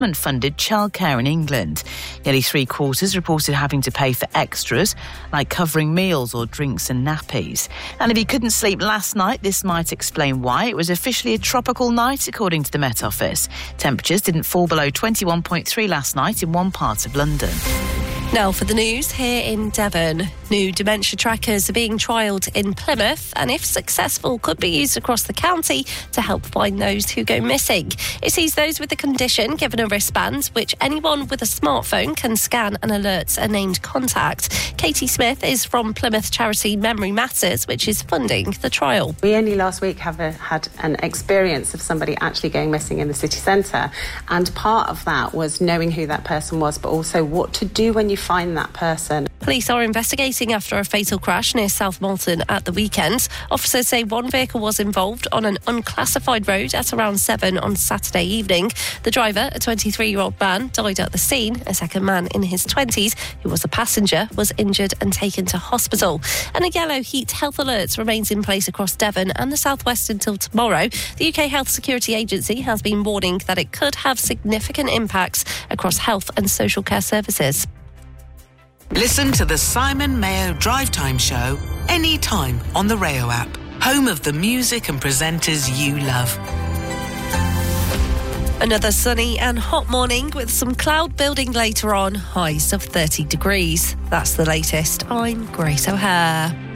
government-funded childcare in England. Nearly three-quarters reported having to pay for extras, like covering meals or drinks and nappies. And if you couldn't sleep last night, this might explain why. It was officially a tropical night, according to the Met Office. Temperatures didn't fall below 21.3 last night in one part of London. Now for the news here in Devon. New dementia trackers are being trialled in Plymouth and, if successful, could be used across the county to help find those who go missing. It sees those with the condition given a wristband, which anyone with a smartphone can scan and alert a named contact. Katie Smith is from Plymouth charity Memory Matters, which is funding the trial. We only last week had an experience of somebody actually going missing in the city centre, and part of that was knowing who that person was, but also what to do when you find that person. Police are investigating after a fatal crash near South Molton at the weekend. Officers say one vehicle was involved on an unclassified road at around 7 on Saturday evening. The driver, a 23-year-old man, died at the scene. A second man in his 20s, who was a passenger, was injured and taken to hospital. And a yellow heat health alert remains in place across Devon and the southwest until tomorrow. The UK Health Security Agency has been warning that it could have significant impacts across health and social care services. Listen to the Simon Mayo Drive Time Show anytime on the Rayo app, home of the music and presenters you love. Another sunny and hot morning with some cloud building later on, highs of 30 degrees. That's the latest. I'm Grace O'Hare.